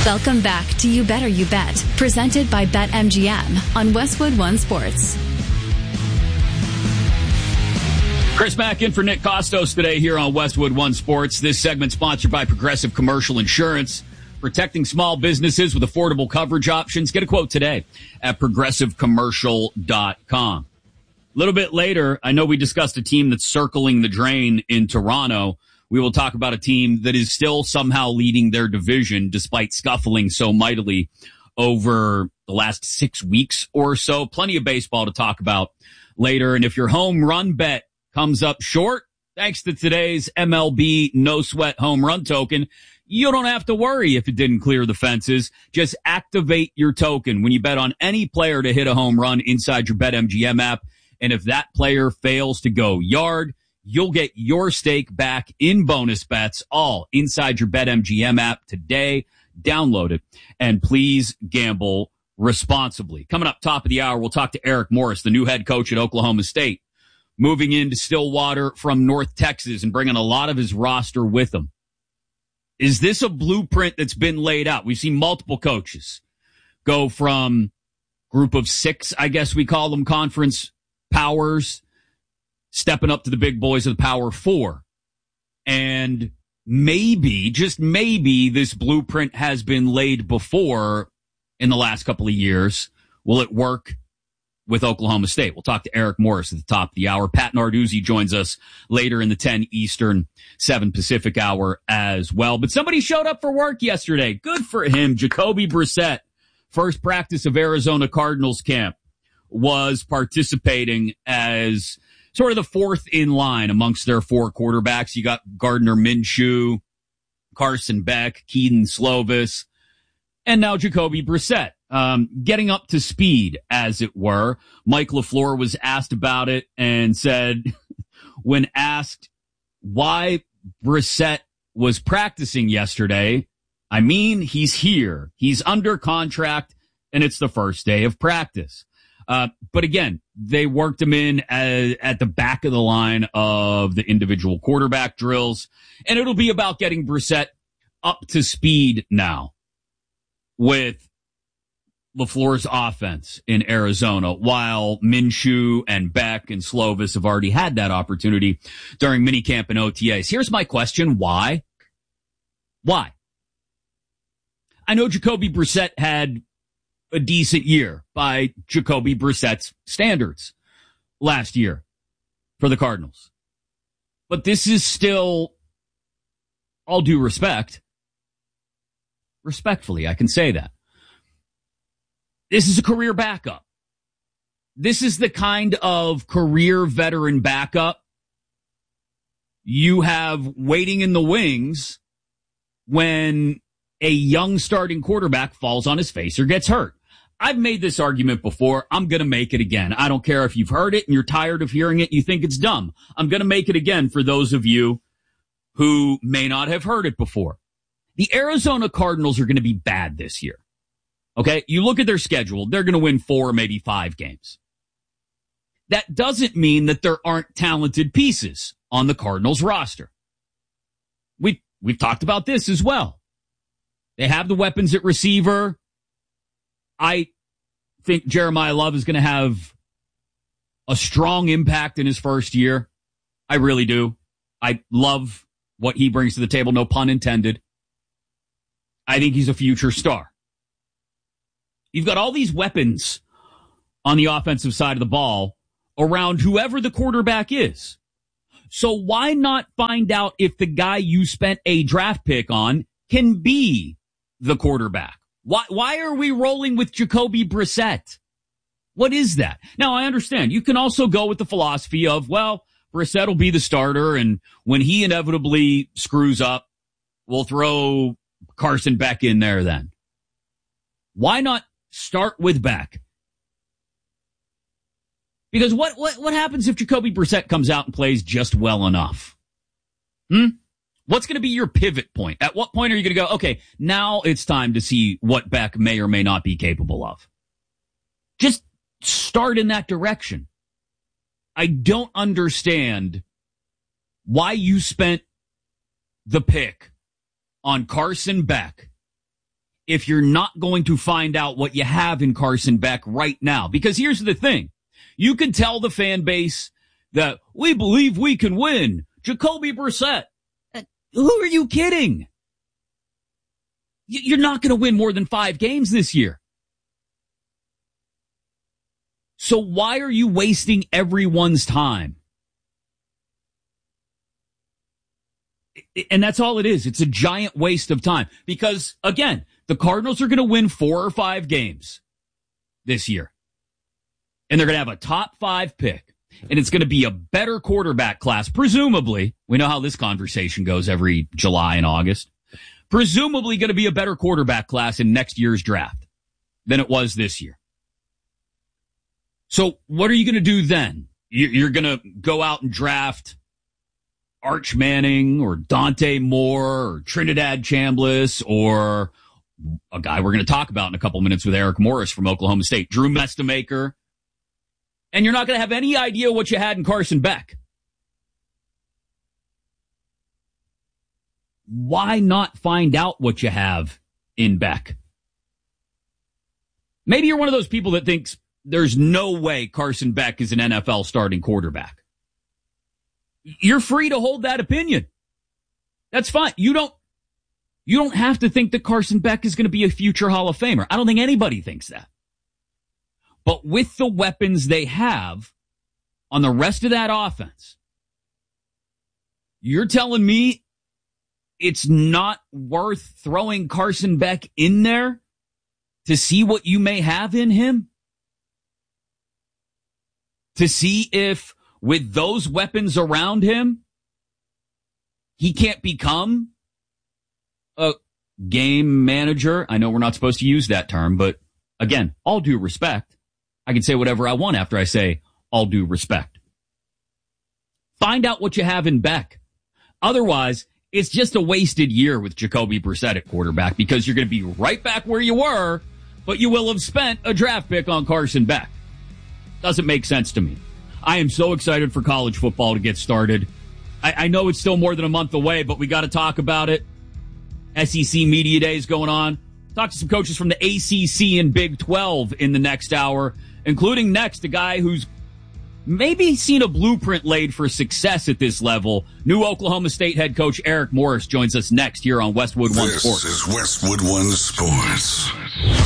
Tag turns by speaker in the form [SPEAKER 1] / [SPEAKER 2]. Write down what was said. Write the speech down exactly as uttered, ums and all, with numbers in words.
[SPEAKER 1] Welcome back to You Better You Bet, presented by BetMGM on Westwood One Sports.
[SPEAKER 2] Chris Mack in for Nick Costos today here on Westwood One Sports. This segment sponsored by Progressive Commercial Insurance, protecting small businesses with affordable coverage options. Get a quote today at progressive commercial dot com. A little bit later, I know we discussed a team that's circling the drain in Toronto. We will talk about a team that is still somehow leading their division despite scuffling so mightily over the last six weeks or so. Plenty of baseball to talk about later. And if your home run bet comes up short, thanks to today's M L B No Sweat Home Run Token, you don't have to worry if it didn't clear the fences. Just activate your token when you bet on any player to hit a home run inside your BetMGM app. And if that player fails to go yard, you'll get your stake back in bonus bets, all inside your BetMGM app today. Download it, and please gamble responsibly. Coming up top of the hour, we'll talk to Eric Morris, the new head coach at Oklahoma State, moving into Stillwater from North Texas and bringing a lot of his roster with him. Is this a blueprint that's been laid out? We've seen multiple coaches go from group of six, I guess we call them, conference powers, stepping up to the big boys of the Power Four. And maybe, just maybe, this blueprint has been laid before in the last couple of years. Will it work with Oklahoma State? We'll talk to Eric Morris at the top of the hour. Pat Narduzzi joins us later in the ten Eastern, seven Pacific hour as well. But somebody showed up for work yesterday. Good for him. Jacoby Brissett, first practice of Arizona Cardinals camp, was participating as sort of the fourth in line amongst their four quarterbacks. You got Gardner Minshew, Carson Beck, Keaton Slovis, and now Jacoby Brissett, um, getting up to speed, as it were. Mike LaFleur was asked about it and said, when asked why Brissett was practicing yesterday, I mean, he's here. He's under contract, and it's the first day of practice. Uh, but again, they worked him in at, at the back of the line of the individual quarterback drills, and it'll be about getting Brissett up to speed now with LaFleur's offense in Arizona, while Minshew and Beck and Slovis have already had that opportunity during minicamp and O T As. Here's my question. Why? Why? I know Jacoby Brissett had a decent year by Jacoby Brissett's standards last year for the Cardinals. But this is still, all due respect, respectfully, I can say that, this is a career backup. This is the kind of career veteran backup you have waiting in the wings when a young starting quarterback falls on his face or gets hurt. I've made this argument before. I'm going to make it again. I don't care if you've heard it and you're tired of hearing it and you think it's dumb. I'm going to make it again for those of you who may not have heard it before. The Arizona Cardinals are going to be bad this year. Okay? You look at their schedule, they're going to win four, maybe five games. That doesn't mean that there aren't talented pieces on the Cardinals roster. We, we've talked about this as well. They have the weapons at receiver. I think Jeremiah Love is going to have a strong impact in his first year. I really do. I love what he brings to the table, no pun intended. I think he's a future star. You've got all these weapons on the offensive side of the ball around whoever the quarterback is. So why not find out if the guy you spent a draft pick on can be the quarterback? Why, why are we rolling with Jacoby Brissett? What is that? Now, I understand. You can also go with the philosophy of, well, Brissett will be the starter, and when he inevitably screws up, we'll throw Carson Beck in there then. Why not start with Beck? Because what, what, what happens if Jacoby Brissett comes out and plays just well enough? Hmm? What's going to be your pivot point? At what point are you going to go, okay, now it's time to see what Beck may or may not be capable of? Just start in that direction. I don't understand why you spent the pick on Carson Beck if you're not going to find out what you have in Carson Beck right now. Because here's the thing. You can tell the fan base that we believe we can win. Jacoby Brissett. Who are you kidding? You're not going to win more than five games this year. So why are you wasting everyone's time? And that's all it is. It's a giant waste of time. Because, again, the Cardinals are going to win four or five games this year. And they're going to have a top five pick. And it's going to be a better quarterback class, presumably. We know how this conversation goes every July and August. Presumably going to be a better quarterback class in next year's draft than it was this year. So what are you going to do then? You're going to go out and draft Arch Manning or Dante Moore or Trinidad Chambliss or a guy we're going to talk about in a couple minutes with Eric Morris from Oklahoma State, Drew Mestamaker. And you're not going to have any idea what you had in Carson Beck. Why not find out what you have in Beck? Maybe you're one of those people that thinks there's no way Carson Beck is an N F L starting quarterback. You're free to hold that opinion. That's fine. You don't, you don't have to think that Carson Beck is going to be a future Hall of Famer. I don't think anybody thinks that. But with the weapons they have on the rest of that offense, you're telling me it's not worth throwing Carson Beck in there to see what you may have in him? To see if with those weapons around him, he can't become a game manager. I know we're not supposed to use that term, but again, all due respect, I can say whatever I want after I say all due respect. Find out what you have in Beck. Otherwise, it's just a wasted year with Jacoby Brissett at quarterback because you're going to be right back where you were, but you will have spent a draft pick on Carson Beck. Doesn't make sense to me. I am so excited for college football to get started. I, I know it's still more than a month away, but we got to talk about it. S E C Media Days going on. Talk to some coaches from the A C C and Big twelve in the next hour, including next a guy who's maybe seen a blueprint laid for success at this level. New Oklahoma State head coach Eric Morris joins us next here on Westwood One Sports.
[SPEAKER 3] This is Westwood One Sports.